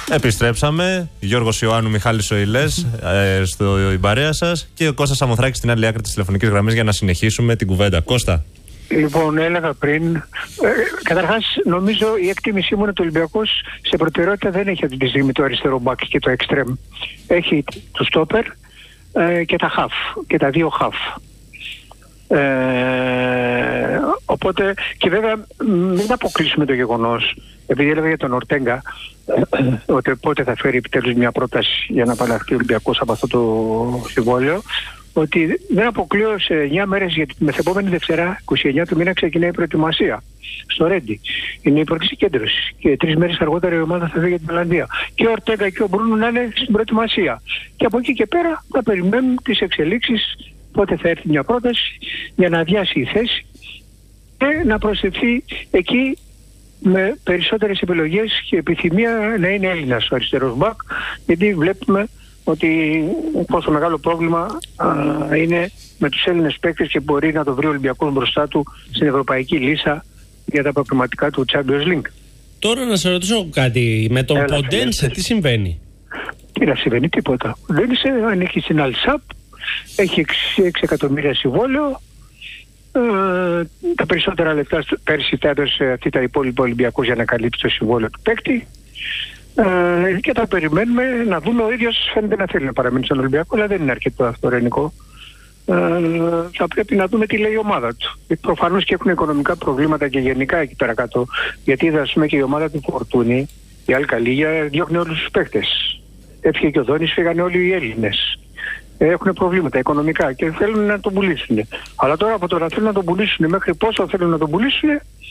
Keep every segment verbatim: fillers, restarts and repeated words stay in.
Επιστρέψαμε. Γιώργος Ιωάννου, Μιχάλης Οηλές ε, στο παρέα σας και ο Κώστας Σαμοθράκης στην άλλη άκρη της τηλεφωνικής γραμμής για να συνεχίσουμε την κουβέντα. Κώστα. Λοιπόν, έλεγα πριν, ε, καταρχάς νομίζω η εκτίμησή μου είναι ότι ο Ολυμπιακός σε προτεραιότητα δεν έχει αυτή τη στιγμή το αριστερό μπακ και το εξτρέμ. Έχει το στόπερ ε, και τα χαφ, και τα δύο χαφ. Ε, οπότε, και βέβαια μην αποκλείσουμε το γεγονός, επειδή έλεγα για τον Ορτέγκα ότι πότε θα φέρει επιτέλους μια πρόταση για να απαλλαχθεί ο Ολυμπιακός από αυτό το συμβόλαιο, ότι δεν αποκλείω σε εννιά μέρες, γιατί τη μεθεπόμενη Δευτέρα, είκοσι εννιά του μήνα, ξεκινάει η προετοιμασία στο Ρέντι. Είναι η πρώτη συγκέντρωση. Και τρεις μέρες αργότερα η ομάδα θα φύγει για την Ολλανδία. Και ο Ορτέγκα και ο Μπρούνο να είναι στην προετοιμασία. Και από εκεί και πέρα θα περιμένουν τις εξελίξεις, πότε θα έρθει μια πρόταση για να αδειάσει η θέση και να προσθεθεί εκεί με περισσότερες επιλογές και επιθυμία να είναι Έλληνας ο αριστερός μπακ, γιατί βλέπουμε ότι πόσο μεγάλο πρόβλημα α, είναι με τους Έλληνες παίκτες και μπορεί να το βρει ο Ολυμπιακός μπροστά του στην ευρωπαϊκή λίστα για τα προκριματικά του Champions League. Τώρα να σε ρωτήσω κάτι, με τον Ποντένσε τι συμβαίνει? Τι να συμβαίνει, τίποτα. Δεν είσαι, ανήκει στην Αλσάπ, έχει έξι εκατομμύρια συμβόλαιο, ε, τα περισσότερα λεπτά πέρσι τα έδωσε αυτή τα υπόλοιπα Ολυμπιακός για να καλύψει το συμβόλαιο του παίκτη. Uh, και τα περιμένουμε να δούμε. Ο ίδιος φαίνεται να θέλει να παραμείνει στον Ολυμπιακό, αλλά δεν είναι αρκετό αυτό, Ρενικό. Uh, θα πρέπει να δούμε τι λέει η ομάδα του. Προφανώς και έχουν οικονομικά προβλήματα και γενικά εκεί πέρα κάτω. Γιατί είδα, ας πούμε, και η ομάδα του Φορτούνη, η Αλκαλίγια, διώχνει όλους τους παίκτες. Έφυγε και ο Δόνης, φύγανε όλοι οι Έλληνες. Έχουν προβλήματα οικονομικά και θέλουν να τον πουλήσουν. Αλλά τώρα από το να θέλουν να τον πουλήσουν μέχρι πόσο θέλουν να τον πουλήσουν,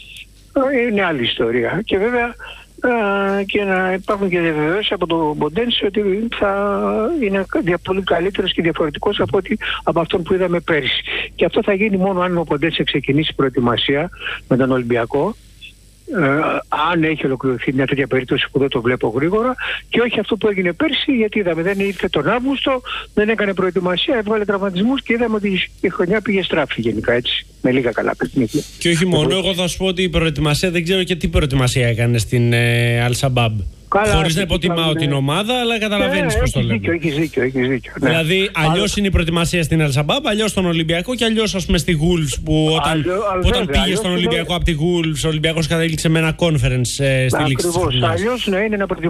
είναι άλλη ιστορία. Και βέβαια Uh, και να υπάρχουν και διαβεβαιώσεις από τον Ποντένσε ότι θα είναι πολύ καλύτερος και διαφορετικός από, ότι, από αυτόν που είδαμε πέρυσι. Και αυτό θα γίνει μόνο αν ο Ποντένσε ξεκινήσει προετοιμασία με τον Ολυμπιακό, uh, αν έχει ολοκληρωθεί μια τέτοια περίπτωση που δεν το βλέπω γρήγορα, και όχι αυτό που έγινε πέρσι, γιατί είδαμε δεν ήρθε τον Αύγουστο, δεν έκανε προετοιμασία, έβγαλε τραυματισμούς και είδαμε ότι η χρονιά πήγε στράφη γενικά, έτσι, με λίγα καλά παιχνίδια. Και όχι μόνο, εγώ θα σου πω ότι η προετοιμασία, δεν ξέρω και τι προετοιμασία έκανε στην ε, Αλσαμπάμπ. Χωρίς να υποτιμάω την ομάδα, αλλά καταλαβαίνεις πώς το λέμε. Έχεις δίκιο, έχεις δίκιο. Ναι. Δηλαδή, αλλιώς είναι η προετοιμασία στην Αλσαμπάμπ, αλλιώς στον Ολυμπιακό και αλλιώς, ας πούμε, στη Γουλς που όταν, αλλιώς, που όταν βέβαια, πήγε στον Ολυμπιακό είναι... από τη Γουλς, ο Ολυμπιακός κατέληξε με ένα conference ε, στη λήξη. Ακριβώς. Αλλιώς να είναι να